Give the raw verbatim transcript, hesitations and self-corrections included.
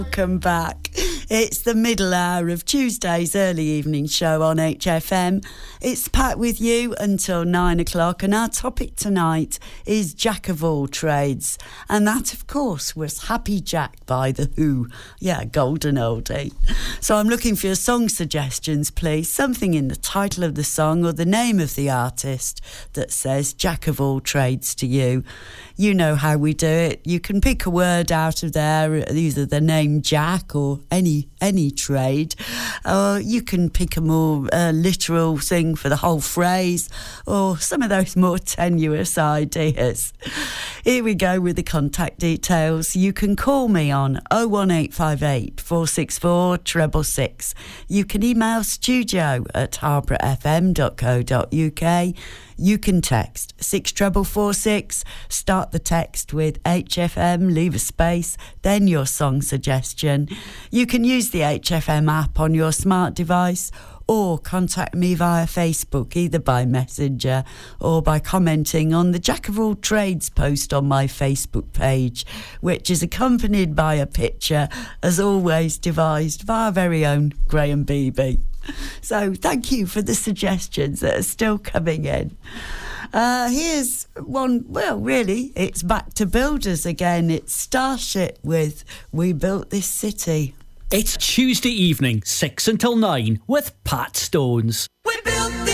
Welcome back. It's the middle hour of Tuesday's early evening show on H F M. It's Pat with you until nine o'clock, and our topic tonight is Jack of all trades. And that, of course, was Happy Jack by The Who. Yeah, golden oldie. So I'm looking for your song suggestions, please. Something in the title of the song or the name of the artist that says Jack of all trades to you. You know how we do it. You can pick a word out of there, either the name Jack or any any trade, or you can pick a more uh, literal thing for the whole phrase, or some of those more tenuous ideas. Here we go with the contact details. You can call me on oh one eight five eight, four six four, six six six. You can email studio at harborough f m dot co dot u k. You can text six four four six, start the text with H F M, leave a space, then your song suggestion. You can use the H F M app on your smart device, or contact me via Facebook, either by Messenger or by commenting on the Jack of all trades post on my Facebook page, which is accompanied by a picture, as always devised by our very own Graham Beebe. So thank you for the suggestions that are still coming in. Uh, here's one, well, really, it's back to builders again. It's Starship with We Built This City. It's Tuesday evening, six until nine, with Pat Stones. We built this